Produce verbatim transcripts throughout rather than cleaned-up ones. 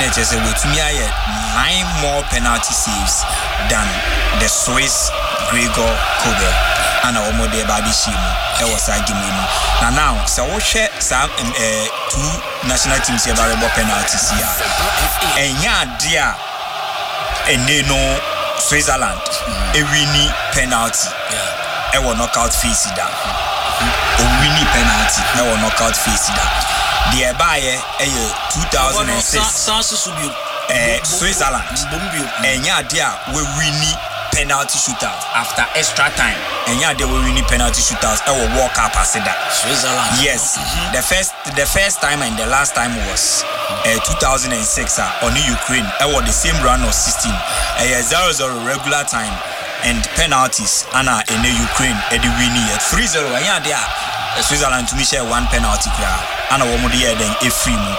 N H S with me nine more penalty saves than the Swiss Gregor Kobel and our model Babi Shimu. I was a game. Now, now, so we share some two national teams here about penalties here. And yeah, dear, and they know Switzerland, a winning penalty. I will knock out face that. A winning penalty, I will knock out face that. The Abaye, a two thousand six, Switzerland, and yeah, dear, we winning penalty shootout after extra time, and yeah, they were winning penalty shootouts. I will walk up and say that Switzerland. Yes, mm-hmm. the first, the first time and the last time was uh, two thousand six uh, on Ukraine. I was the same run of sixteen, a uh, zero zero regular time and penalties. Anna in the Ukraine, Eddie winning at three zero. And yeah, they are Switzerland to me share one penalty. Anna one more year than a free mo,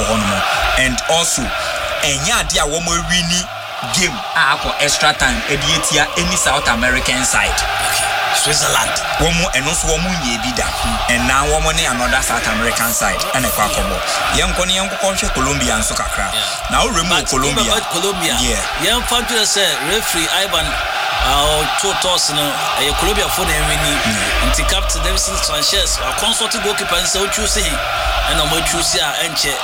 and also, and yeah, they are one more winning game ah for extra time ediatia any South American side. Okay. Switzerland. One more and also one more bida. And now one more another South American side and a quacobo. Young Connie Uncle Colombia and Soccer. Now remove Colombia. Colombia. Yeah. Young Fantasy say referee Ivan uh two toss no a Colombia for the winning. And captain Davidson Sanchez or consulting goalkeeper and so choose him. And I'm going to choose here and check.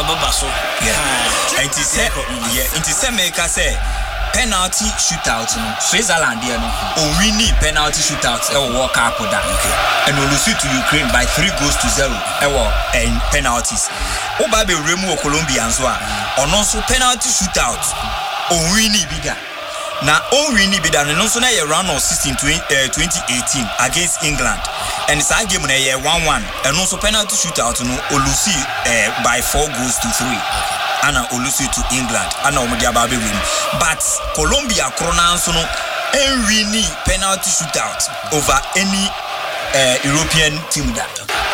Yeah, and to say, yeah, and to say, make us say penalty shootout. No, Switzerland, yeah, no, or we need penalty shootouts. I will walk up with that, okay, and we lose to Ukraine by three goals to zero. I will and penalties. Oh, baby, remove Colombia and so on. Or also penalty shootouts. Oh, we need bigger. Now, all we need be done, and also now a round of sixteen twenty eighteen against England, and it's a game on a one one, and also penalty shootout no Olusi uh, by four goals to three, and Olusi to England, and Omodia Baby win. But Colombia Corona so no, and we need penalty shootout over any uh, European team that.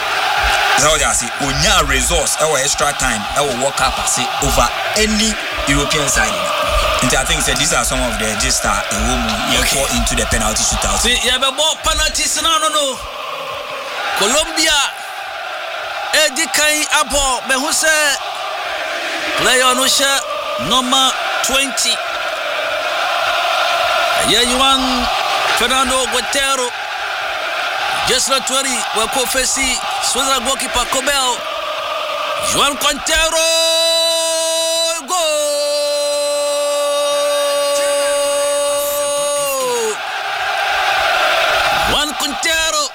So I say, onya resource, our extra time, I will walk up and say over any European side. And I think that these are some of the just uh, a woman okay. fall into the penalty shootout. See, yeah, but more penalties no no no. Colombia, Eddie Kai Abo, but who say player on number twenty. Yeah, you want Fernando Guerrero. Just not twenty. We're confessing Switzerland goalkeeper Kobel. Juan Quintero. Goal. Juan Quintero.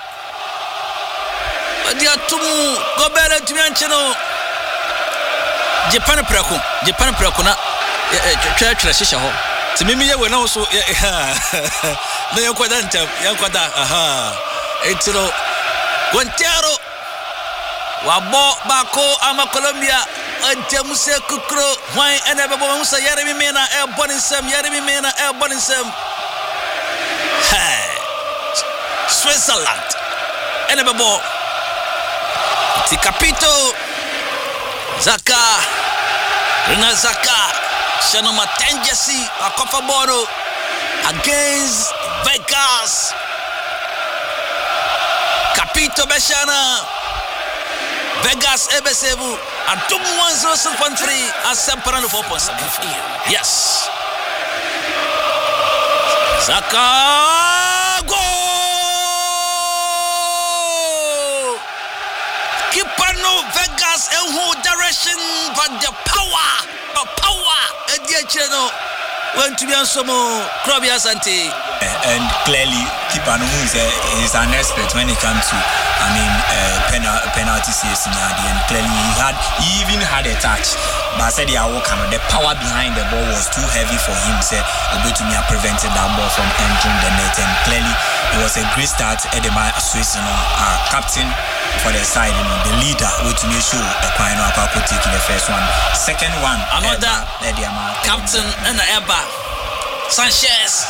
Dia tumu Kobel tumiancheno. Japan prako. Japan prako na twatwa shisha ho. Timimi ye we na so na yakwada ntam yakwada aha. Etiro Quintero wabo bako ama Colombia antemuse kukro why enebebo musa Yeremi Mena e boninsem Yeremi Mena e boninsem hey Switzerland enebebo ti capito Zaka Rina Zaka Shanoma Tangesi akofa boro against Vegas Capito Beshana Vegas Ebesebu and two one zero seven point three at Semperano four point seven. Yes. Zaka go Kipano Vegas and who direction but the power the power and the channel went to be on some Krobia Sante. And clearly, Kipano is, uh, is an expert when it comes to, I mean, uh, penal, penalty saves in the and clearly he had, he even had a touch. But I said, yeah, the power behind the ball was too heavy for him. Said, Obetumia prevented that ball from entering the net, and clearly it was a great start. Edema Swiss, you know, our captain for the side, you know, the leader, which made sure the final could take the first one, second one, another Eba, captain and Eba Sanchez.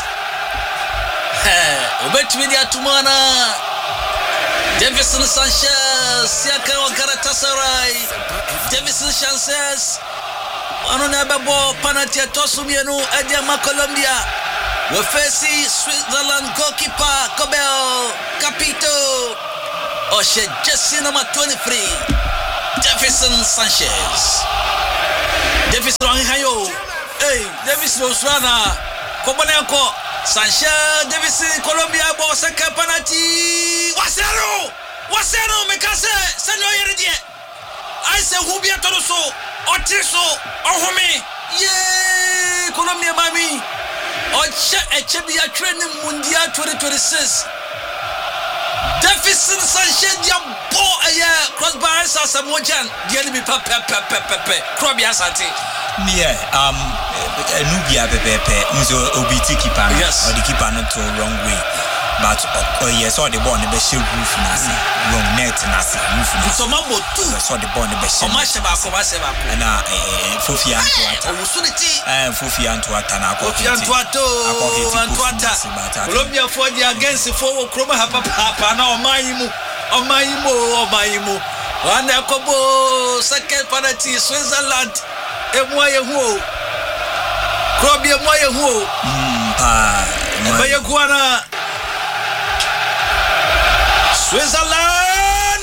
Obetumia Tumana. Davison Sanchez, Siaka Galatasaray, Davison Sanchez, Anonababo, Panatia Tosumiano, Adiama Colombia, we facing Switzerland goalkeeper, Kobel, Capito, Oshe Jesse number twenty-three, Davison Sanchez. Davison yo. Hey, Davis Rosana, Kobaneko, Sanchez, Davis, Colombia, Bosaka, Panati, Wasero, Wasero, Mekase, Senor Yeridie. I say, who be a Toroso, Otiso, Ohome, yay, Colombia, Mami, Ocha, Echebia training Mundial twenty twenty-six. Deficit Sanchez, your boy, yeah, crossbar, Samojan, the enemy, Pepe, Pepe, Pepe, Crobia Sati. Yeah, um, Nubia Pepe, Muzo Obiti keeper, yes, or the keeper not to wrong way. But oh yes, all the ball in the best roof nasi, wrong net nasi, roof nasi. So mambo too. I saw the ball in the best. Oh my sheba, oh my sheba. And uh, Fofia Antoata. Oh, Suniti. And Fofia Antoata na. Fofia Antoata. Antoata. Colombia for the against the forward Chroma Papa Papa. Now Maimu, oh Maimu, oh Maimu. One Kobo second penalty Switzerland. Emoye huo. Colombia emoye huo. Hmm. Pa. Emoye kuana. Switzerland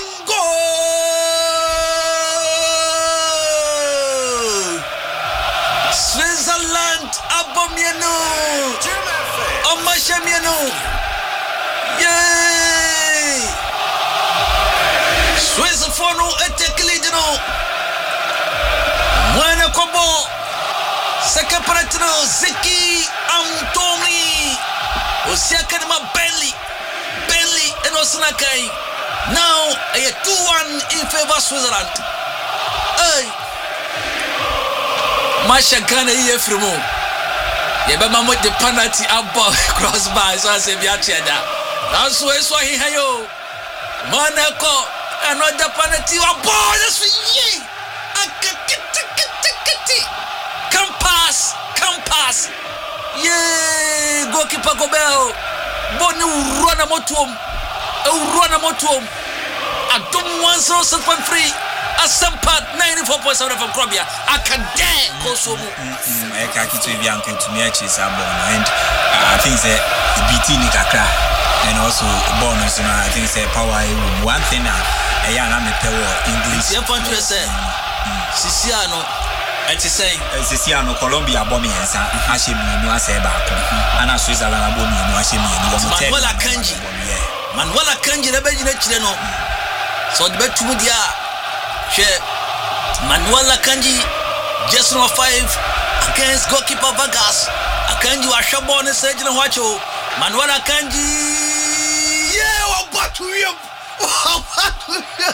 goal! Switzerland abomieno! Omashamieno! Yay! Switzerland eteklidino! Mwana kobo! Sekapratino Ziki Antoni! Osiakanima Bentley! Bentley and Osinakai. Now a two one in favor Switzerland. Hey, Masha Ghana here from home. Yeba with the penalty above crossbar. So I say Biacheda. That's why so he hayo. Monaco another penalty above. That's for ye. Come pass, come pass. Yay, goalkeeper Gobel. Bonu run a motum, a run a motum. I don't want so seven point three. A sampat ninety-four point seven from Colombia. I can dare go so. I can't keep to be uncle to me. Actually, and I think that the B T Nikakra and also bonus. I think it's a power. One thing, I am a power English. You want to say, Siciano. And to say, Siciano, Colombia, Bommy, and San Hashim, and Nuaseba, and Switzerland, Bommy, and Washim, Manuela Kanji, Manuela Kanji, the Belgian Chileno. So the bet to Mudia, share Manuela Kanji, just number five against goalkeeper Vargas. Akanji was Shabon and Sergeant Wacho. Manuela Kanji, yeah, what to him? What to him?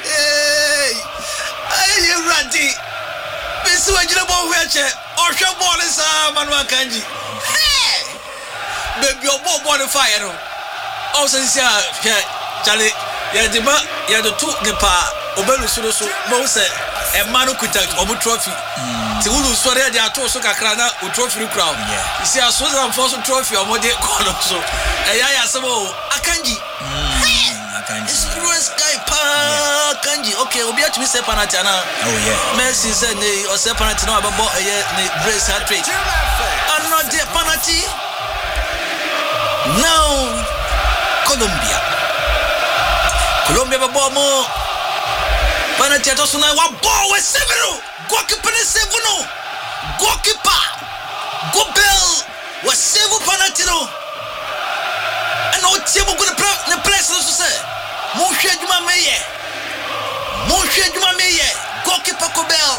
Hey, you ready? Mister Wajirabo Weche, or Shabon is Manuel Kanji. Hey! Baby, your boy on the fire. Also, Charlie, yeah, the man, yeah, the two Nipa, Obelu Sudosu, Mose, and Manu Kutak, Obu Trophy. Tulu Soria, they are also Kakrana, who trophy crowd. You see, I saw them for some trophy or more call also. And I asked Akanji. Experience guy, Pa Kanji. Okay, we'll be at Mister Panatana. Oh, yeah. Messi said, or Sepanatino about a brace hat trick. I'm not the Panati. Now, Colombia. Colombia, Bomo. Panatiato Suna, one ball with several. Goalkeeper seven. Goalkeeper. Gobel was seven Panatino. And no team going to play the place to say. Moshe Juma Meye. Moshe Juma Meye. Goalkeeper Gobel.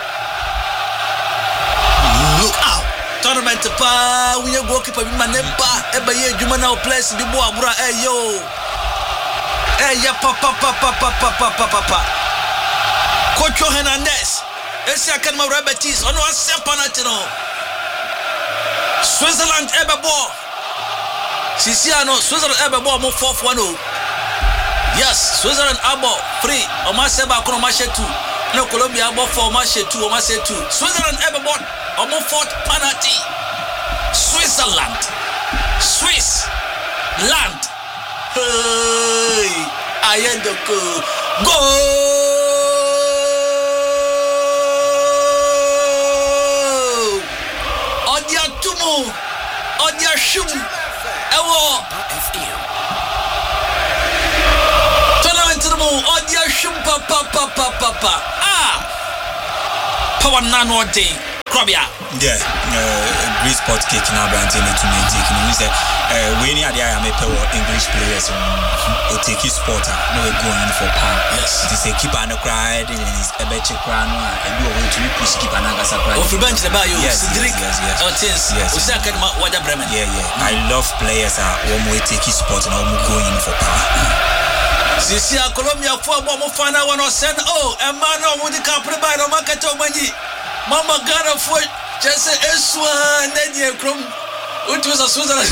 Look out. Tournament pa. We are goalkeeper. We manempa. Eba ye Juma now place. Bibo abura. Hey yo. Hey ya papa papa papa papa papa. Coach Hernandez. Esi akanma Rebetis. Ono asempanatino. Switzerland eba ball. Siciano, Switzerland ebe ball mo fourth one oh. Yes, Switzerland abo three, Oma seba kono mashe two. No Colombia abo four, mashe two, Oma se two. Switzerland ebe ball, Omo fourth penalty. Switzerland, Swiss land. Hey, ayendoko go. Odia tumu, Odia shum. Ewo tournament no Odia shumpa pa pa pa pa pa ah power nano day Krobia. Yeah, uh, great sport cake now, Brantin to me. Taking we say, when you are there, I may pay English players or take his sport. No, we're going for power. Yes, it is a keeper and a cry, and it's a betcha crown, and you are going to push keep an agasa cry. Of the bench, about you, yes, yes, yes, yes. Oh, yes, yes. Osaka, what a Bremen. Yeah, yeah. I love players are one way take his sport and I'm going for power. Sisia Colombia for Bomo Fana one or send oh a man with the company by the market of money. Mama Ghana for just a swan, then you come. What was a Switzerland?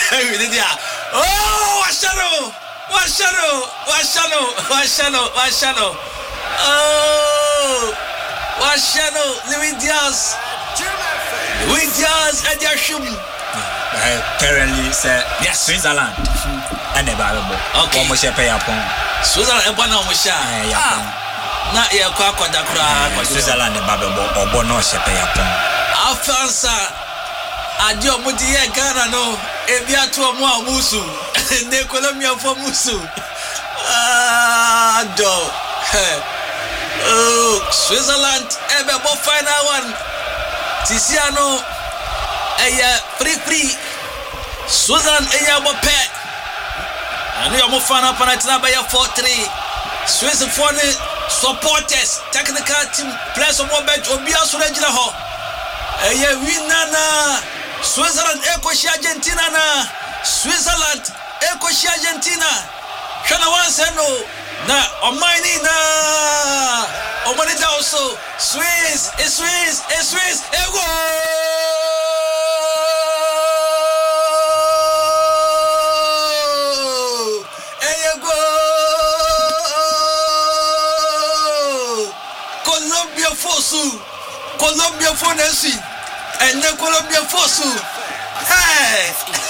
Oh, what shadow, what shadow, what shadow, what shadow, what shadow. Oh, what shadow, Louis Diaz, Louis Diaz, and Yashum. Currently, sir, yes, Switzerland. And the Bible. Okay. One pay upon Switzerland and one on Wisha. Not your quack or the Switzerland and Bible or Bono pay upon. Alfonso Adio Mudia Ghana no Evia to a more Musu and the Colombia for Musu. Ah, do. Oh, Switzerland, ever more final one. Tiziano, a free free. Switzerland, a yabo pet. And we are moving up on it now by four three. Swiss foreign supporters, technical team, players of one bench, Obia Surajina Ho. A winner, Switzerland, Ecoshi Argentina, Switzerland, Ecoshi Argentina. Shana once and no, na Omani na Omanita also. Swiss, a Swiss, a Swiss, a go. Colombia Fosu, Colombia Fonesi, and then Colombia Fosu. Hey,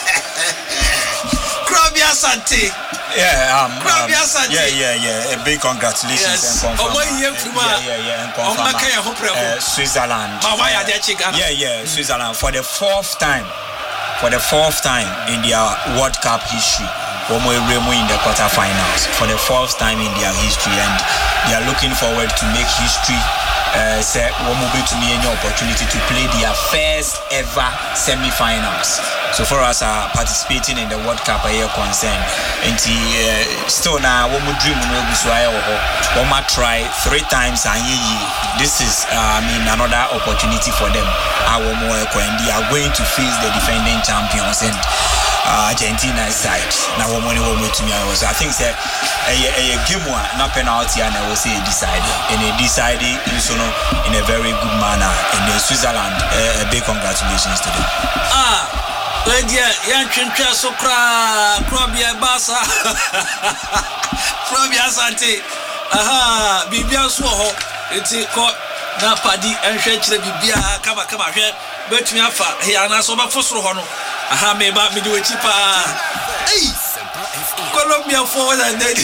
Krabia Santi. Yeah, um, Krabia um, Santi. yeah, yeah, yeah. A big congratulations yes. and confirm. Oh, yeah, yeah, yeah, yeah, and confirm. Uh, Switzerland. Uh, yeah, yeah, Switzerland for the fourth time, for the fourth time in their World Cup history. Omo Remo in the quarterfinals for the fourth time in their history, and they are looking forward to make history. Uh, say Omo be to me any opportunity to play their first ever semi-finals. So for us, uh, participating in the World Cup, I am concerned. And uh, still now, Omo dream no go so I Omo try three times and this is, uh, I mean, another opportunity for them. Our Omo they are going to face the defending champions and. Uh, Argentina side. Now, one money will to me. I was. I think that a, a, a game one, not penalty, and I will say decided. And they decided in a very good manner. In the Switzerland, uh, a big congratulations to them. Ah, well, yeah, young Chintra Sokra, Krabia Basa, Krabia Santi. Aha, Bibia Soho. It's a court. Now, Paddy and Shetch the Bibia, come, come here. But me afa, he and I saw my first hono. Aha, me back me do a cheaper. Hey, Colombia forward and then.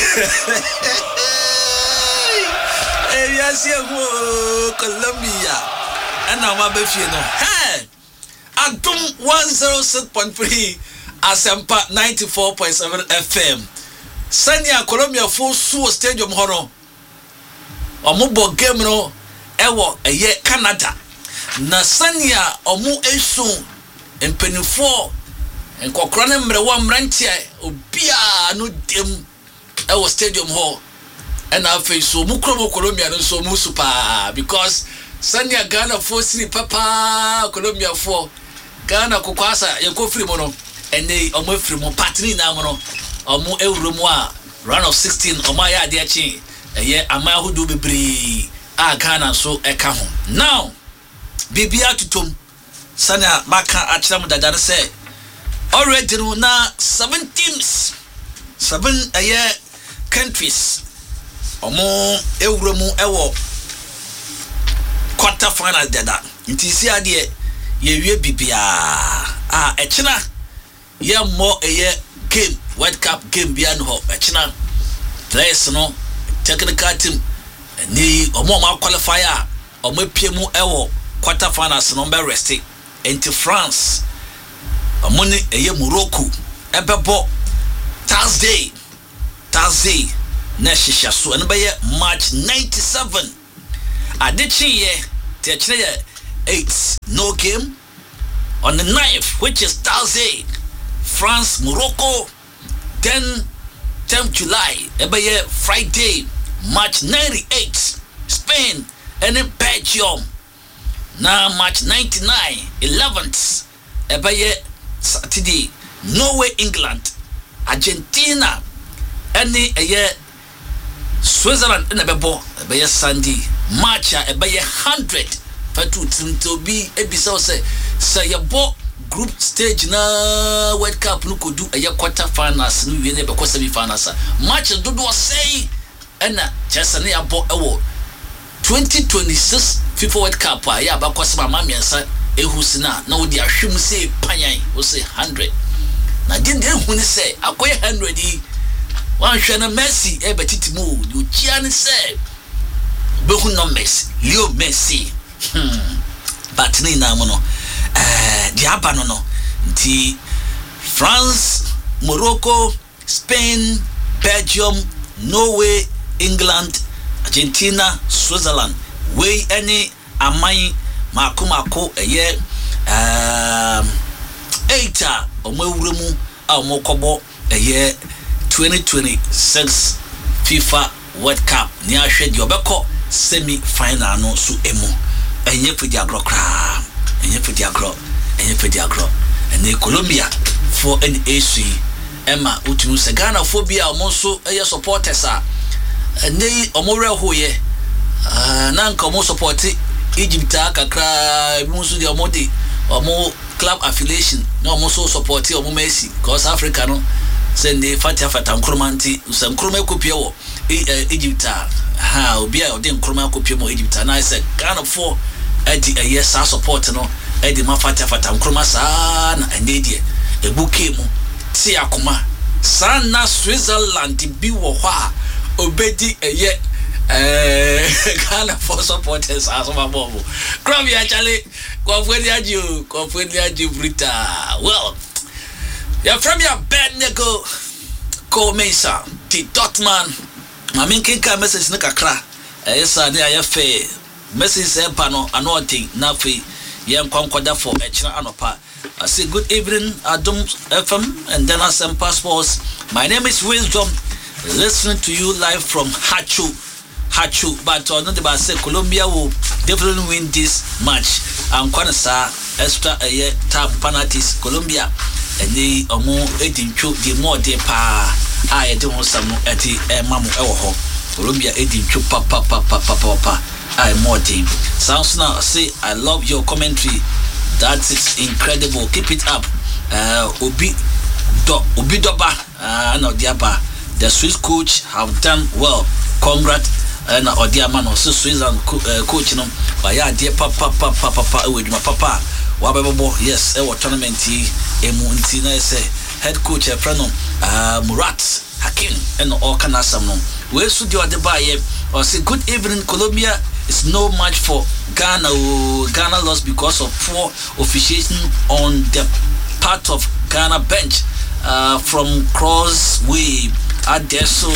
Hey, yes, yeah, Colombia. And now my baby, no. Hey, Atum one zero six point three, Asempa ninety four point seven F M. Sanya Colombia full Suo Stadium hono. Omubo game no, ewo a year Canada. Na sanya omu esu empenifo enkokra ne mrewa mrantia obia no dem e wo stadium hall and afi so mu kromo Colombia no so mu super because sanya Ghana for siri papa Colombia for Ghana kokwasa ye ko free mo no ene omu free mo partner na mo no omu ewuro mu a round of sixteen omu ya ade achi eye amahudu bebre a Ghana so eka ho now Bibia tutum sana baka achira mu dada say already no na seven teams seven aye countries omo ewuro mu ewo quarter final dada ntisi ade ye wie bibia ah echina ye mo aye game World Cup game bia no echina players no technical team ni omo ma qualifier omo pie mu ewo quarter finals number resting into France. Amoni eye Morocco ebebo Thursday Thursday na shisha so and by March ninety-seven. Adichi ye te chire eight tomorrow game on the ninth, which is Thursday. France, Morocco. Then tenth July, Ebeye Friday, March ninety-eight, Spain and then Belgium. Now March ninety-nine, eleventh, Ebeye Saturday, Norway, England, Argentina, and the Switzerland and Ebebo, Ebeye Sunday, March Ebeye hundred. Fatu to be episode say say your bo group stage na World Cup no could do a quarter finals no we never semi finals match do do say and Chelsea na bo ewo twenty twenty-six FIFA World Cup ya ba kwasema mamiensa ehusina na wo di ahwem say panyan wo say one hundred na din den hu ni say akoy one hundred yi wan hwe na Messi e betitimu you chia ni say be hu no Messi Leo Messi hmm but ni na mo no eh diaba no no nti France, Morocco, Spain, Belgium, Norway, England, Argentina, Switzerland. We any amai makumako eye um eighta omewuremu a omokobo eye twenty twenty-six FIFA World Cup ni ahwe di obekọ semi final no so emu enye fudi agro kra enye fudi agro enye fudi agro ene Colombia for an A C Emma utunu se Ghana phobia omo so eye supporters a ene omore hoye ah na nka omo support Egypt akakra mu so de omo de omo club affiliation na omo so support omo Messi cause Africa no send the fatia fata nkromanti usam kroma kopie wo Egypt ha obi a ode nkroma kopie mo Egypt na say Ghana for edi a yes support no edi ma fatia fata nkroma sa na endedie ebuke mu ti akoma sana Switzerland bi wo ho a obedi eye eh Ghana for supporters as my bobo crowd ya chale confendi aji confendi aji brita well ya from your bed nego ko Mesa ti Dortmund mamin kinka message ne kakra eh yesa ne ayefe message e pa no anointing na fe yen kwankwada for echira anopa. I say good evening Adum F M and then Asem Passports. My name is Wisdom, listening to you live from Hachu Hachu but on the say Colombia will definitely win this match. I'm gonna say extra a year tap penalties Colombia and the omo edincho the more de pa I don't some at the mamu ewo Colombia edincho pa pa pa pa pa pa I more team sounds now say I love your commentary. That is incredible. Keep it up. Uh, Obi do Obi Doba uh, no diaba. The Swiss coach have done well. Congrats. Uh, na Odiama no so Swiss and uh, coach no. But yeah, dear papa papa papa with my papa. Wabebo yes. Our tournament emu nti na say head coach e friend uh Murat Hakim and all kana sam no. We so di odebaye or say good evening Colombia. It's no match for Ghana. Ghana lost because of poor officiating on the part of Ghana bench uh, from Crossway. Adesso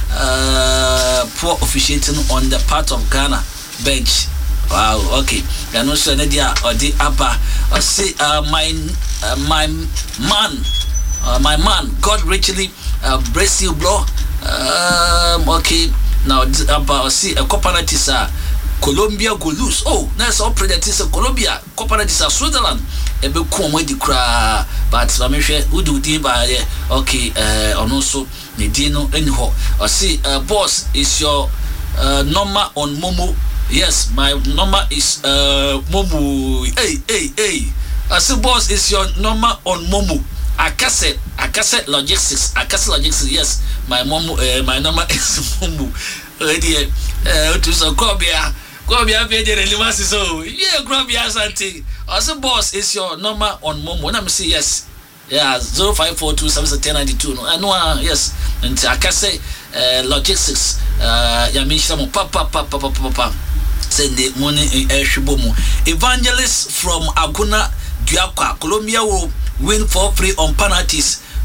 uh, poor officiating on the part of Ghana bench. Wow. Okay. I know so Nadia or the Abba. I say uh, my uh, my man, uh, my man. God richly uh, bless you, bro. Um, okay. Now Abba. See a cooperative sir. Colombia go lose. Oh, that's all predators of Colombia. Cooperative of Switzerland. Ebe kuomwe di kra. But mameshe udu di ba okay. Uh, and also ne dino anyhow. I see. Uh, boss is your uh, number on Momo. Yes, my number is uh Momo. Hey, hey, hey. I see. Boss is your number on Momo. Akase, Akase Logistics. Akase Logistics. Yes, my Momo. Uh, my number is Momo. Ready? Uh, to so Colombia. Grabia Limasi so yeah, Grabia Santi. Also, boss is your number on Momo. When I'm say yes, yeah, zero five four two seven ten ninety two. No, I know, yes. And I can say uh, logistics. Uh, Yamisha papa papa papa papa. Send the money in Eshibomo. Evangelist from Aguna Diakwa. Colombia will win for free on penalties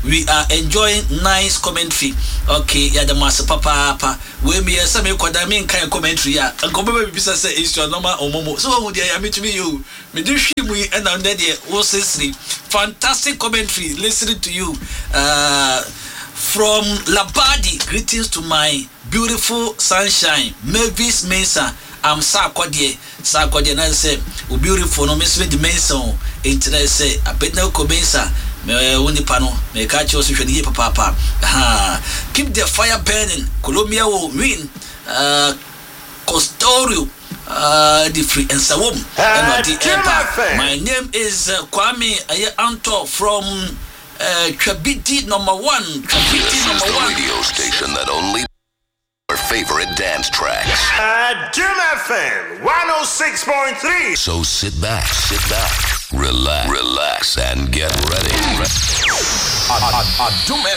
we are enjoying nice commentary. Okay, yeah, the master papa papa. We me some me kind commentary ya. And come baby bisa say is your normal omomo. So who dey me to me you. Me do we and on there was fantastic commentary listening to you. Uh from Labadi, greetings to my beautiful sunshine, Mavis Mesa. I'm Sarkodie, Sarkodie, and I say, oh, beautiful, no miss with the Mason. Internet say, I bet no Cobensa, me only panel, may catch you social media, papa. Ha, keep the fire burning. Colombia will win. Uh, Costorio, uh, the free and Sawum, and the empire. My name is uh, Kwame Anto from. Uh, Trabiti number one. Trabiti this number is the one. radio station that only our favorite dance tracks. Uh, Jim F M one oh six point three. So sit back, sit back, relax, relax, and get ready.